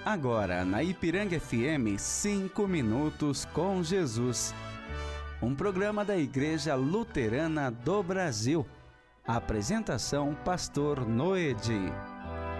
Agora na Ipiranga FM, 5 minutos com Jesus. Um programa da Igreja Luterana do Brasil. Apresentação Pastor Noedi.